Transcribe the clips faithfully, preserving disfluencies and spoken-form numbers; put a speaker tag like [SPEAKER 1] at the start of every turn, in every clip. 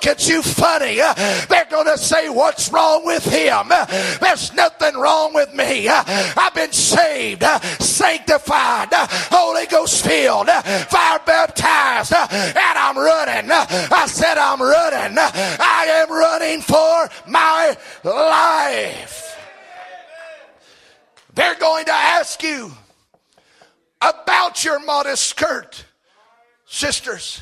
[SPEAKER 1] look at you funny. They're going to say, what's wrong with him? There's nothing wrong with me. I've been saved, sanctified, Holy Ghost filled, fire baptized, and I'm running. I said I'm running. I am running for my life. They're going to ask you about your modest skirt, sisters.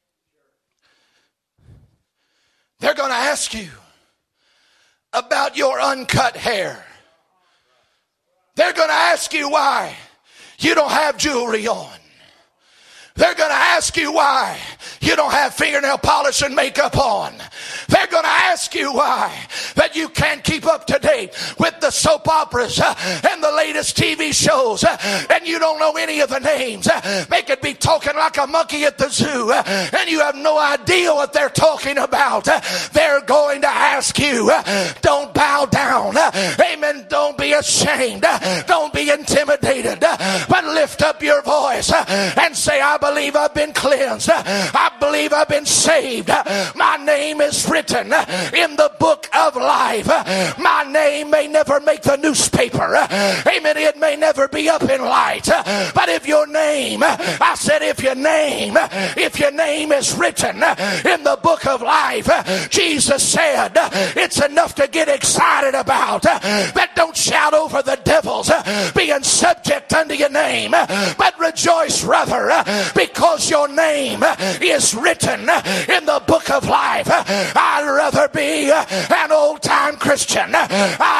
[SPEAKER 1] They're going to ask you about your uncut hair. They're going to ask you why you don't have jewelry on. They're going to ask you why you don't have fingernail polish and makeup on. They're going to ask you why that you can't keep up to date with the soap operas uh, and the latest T V shows uh, and you don't know any of the names. Uh, they could be talking like a monkey at the zoo uh, and you have no idea what they're talking about. Uh, they're going to ask you, uh, don't bow down. Uh, amen. Don't be ashamed. Uh, don't be intimidated. Uh, but lift up your voice uh, and say, I believe I've been cleansed. Uh, I believe I've been saved. Uh, my name is written uh, in the book of life. Uh, my name may never make the newspaper. Uh, amen. It may never be up in light. Uh, but if your name, uh, I said if your name, uh, if your name is written uh, in the book of life, uh, Jesus said uh, it's enough to get excited about. Uh, that don't shout over the devils uh, being subject unto your name, uh, but rejoice rather uh, because your name uh, is written uh, in the book of life. Uh, I'd rather be uh, an old-time Christian. Uh,